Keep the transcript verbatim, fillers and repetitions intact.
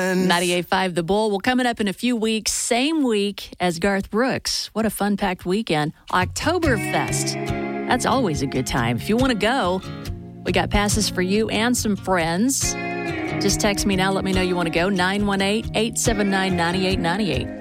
ninety-eight point five The Bull. Well, coming up in a few weeks, same week as Garth Brooks. What a fun-packed weekend. Oktoberfest. That's always a good time. If you want to go, we got passes for you and some friends. Just text me now. Let me know you want to go. nine one eight, eight seven nine, nine eight nine eight.